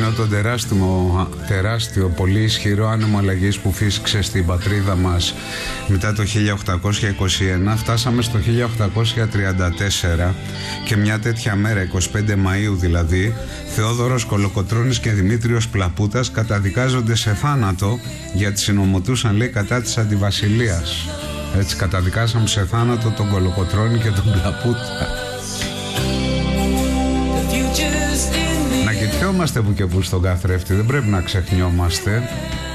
εκείνο το τεράστιο πολύ ισχυρό άνεμο αλλαγής που φύσηξε στην πατρίδα μας μετά το 1821, φτάσαμε στο 1834 και μια τέτοια μέρα, 25 Μαΐου δηλαδή, Θεόδωρος Κολοκοτρώνης και Δημήτριος Πλαπούτας καταδικάζονται σε θάνατο γιατί συνομωτούσαν, λέει, κατά της αντιβασιλείας. Έτσι καταδικάσαμε σε θάνατο τον Κολοκοτρώνη και τον Πλαπούτα. Να κοιτιόμαστε που και που στον καθρέφτη, δεν πρέπει να ξεχνιόμαστε.